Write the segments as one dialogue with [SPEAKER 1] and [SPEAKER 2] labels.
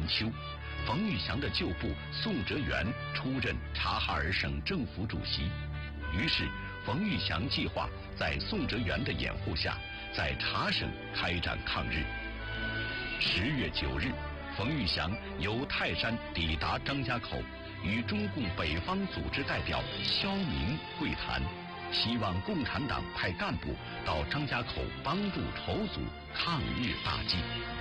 [SPEAKER 1] 秋，冯玉祥的旧部宋哲元出任察哈尔省政府主席。于是，冯玉祥计划在宋哲元的掩护下，在察省开展抗日。10月9日，冯玉祥由泰山抵达张家口，与中共北方组织代表肖明会谈，希望共产党派干部到张家口帮助筹组抗日大计。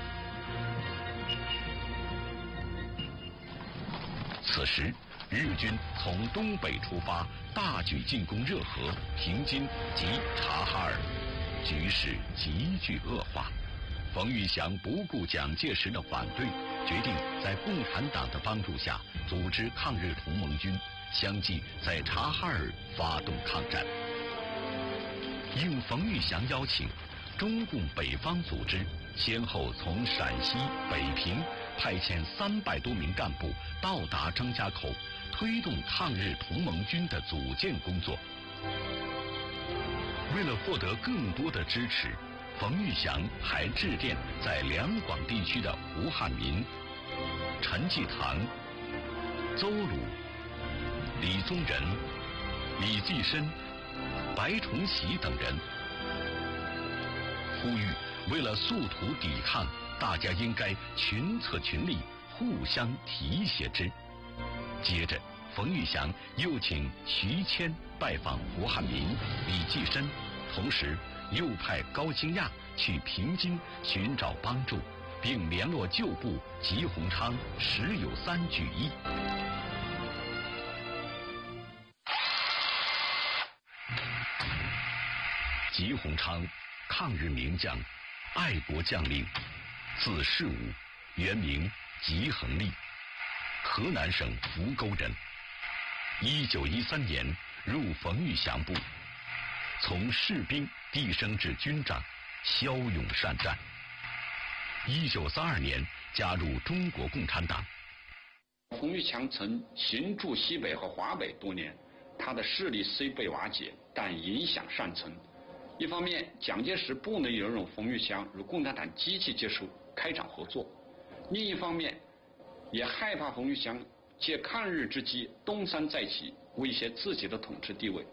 [SPEAKER 1] 此时，日军从东北出发，大举进攻热河、平津及察哈尔，局势急剧恶化。冯玉祥不顾蒋介石的反对，决定在共产党的帮助下组织抗日同盟军，相继在察哈尔发动抗战。应冯玉祥邀请，中共北方组织先后从陕西、北平派遣300多名干部到达张家口，推动抗日同盟军的组建工作。为了获得更多的支持，冯玉祥还致电在两广地区的胡汉民、陈济棠、邹鲁、李宗仁、李济深、白崇禧等人，呼吁为了速图抵抗，大家应该群策群力，互相提携之。接着，冯玉祥又请徐谦拜访胡汉民、李济深，同时又派高京亚去平津寻找帮助，并联络旧部吉鸿昌、石友三举义。吉鸿昌，抗日名将，爱国将领，字世武，原名吉恒利，河南省扶沟人。1913年入冯玉祥部，从士兵递升至军长，骁勇善战。1932年加入中国共产党。
[SPEAKER 2] 冯玉祥曾行驻西北和华北多年，他的势力虽被瓦解，但影响尚存。一方面，蒋介石不能容忍冯玉祥与共产党积极接触、开展合作；另一方面，也害怕冯玉祥借抗日之机东山再起，威胁自己的统治地位。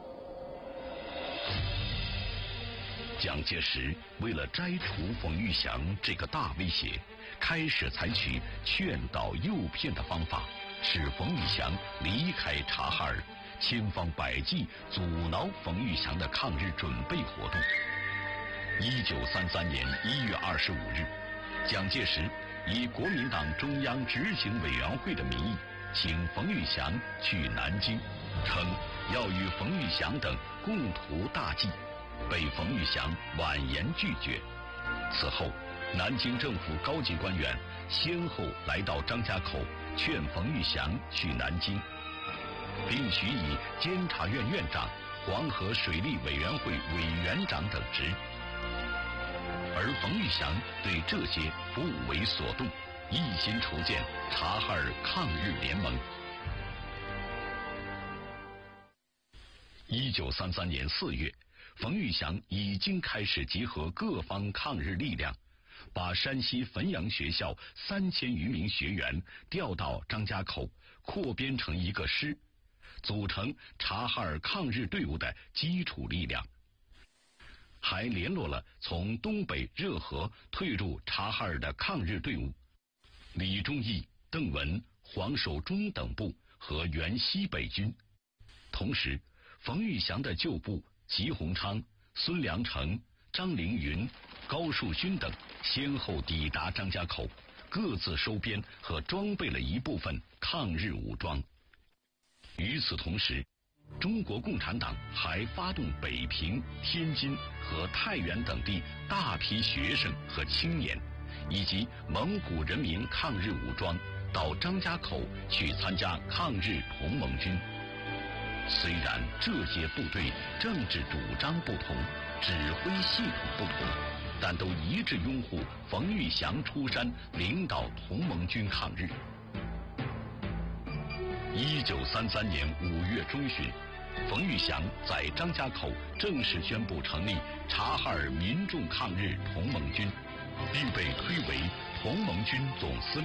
[SPEAKER 1] 蒋介石为了摘除冯玉祥这个大威胁，开始采取劝导诱骗的方法，使冯玉祥离开察哈尔，千方百计阻挠冯玉祥的抗日准备活动。1933年1月25日，蒋介石以国民党中央执行委员会的名义，请冯玉祥去南京，称要与冯玉祥等共图大计，被冯玉祥婉言拒绝。此后，南京政府高级官员先后来到张家口，劝冯玉祥去南京，并许以监察院院长、黄河水利委员会委员长等职。而冯玉祥对这些不为所动，一心筹建察哈尔抗日联盟。1933年4月，冯玉祥已经开始集合各方抗日力量，把山西汾阳学校3000余名学员调到张家口，扩编成一个师，组成察哈尔抗日队伍的基础力量。还联络了从东北热河退入察哈尔的抗日队伍，李忠义、邓文、黄守忠等部和原西北军。同时，冯玉祥的旧部吉鸿昌、孙良诚、张凌云、高树勋等先后抵达张家口，各自收编和装备了一部分抗日武装。与此同时，中国共产党还发动北平、天津和太原等地大批学生和青年，以及蒙古人民抗日武装到张家口去参加抗日同盟军。虽然这些部队政治主张不同，指挥系统不同，但都一致拥护冯玉祥出山领导同盟军抗日。1933年5月中旬，冯玉祥在张家口正式宣布成立察哈尔民众抗日同盟军，并被推为同盟军总司令。